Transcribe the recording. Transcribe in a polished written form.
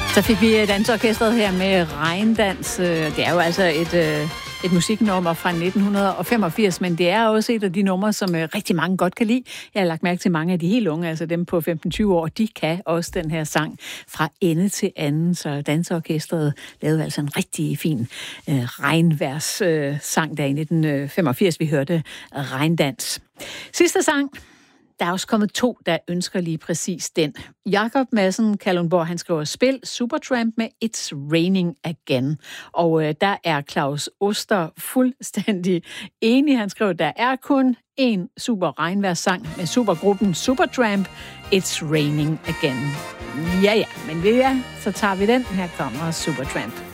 Så fik vi dansorkestret her med Regndans. Det er jo altså et musiknummer fra 1985, men det er også et af de numre, som rigtig mange godt kan lide. Jeg har lagt mærke til mange af de helt unge, altså dem på 15-20 år, de kan også den her sang fra ende til anden. Så dansorkestret lavede altså en rigtig fin regnvers-sang der i 1985. Vi hørte Regndans. Sidste sang. Der er også kommet 2, der ønsker lige præcis den. Jakob Madsen Kalundborg, han skriver spil Supertramp med It's Raining Again. Og der er Claus Oster fuldstændig enig. Han skriver, der er kun én super regnværssang med supergruppen Supertramp. It's Raining Again. Ja, men så tager vi den. Her kommer Supertramp.